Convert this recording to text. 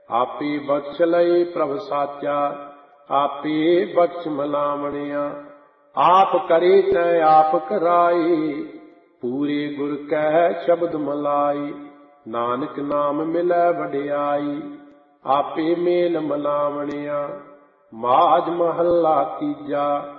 ਆਪੇ ਬਖਸ਼ ਲਏ ਪ੍ਰਭ ਸਾਚਾ, ਆਪੇ ਬਖਸ਼ ਮਲਾਵਣਿਆ। ਆਪ ਕਰੇ ਤੈ ਆਪ ਕਰਾਏ, ਪੂਰੇ ਗੁਰ ਕੈ ਸ਼ਬਦ ਮਲਾਈ। ਨਾਨਕ ਨਾਮ ਮਿਲੈ ਵਡਿਆਈ, ਆਪੇ ਮੇਲ ਮਲਾਵਣਿਆ। ਮਾਝ ਮਹੱਲਾ ਤੀਜਾ।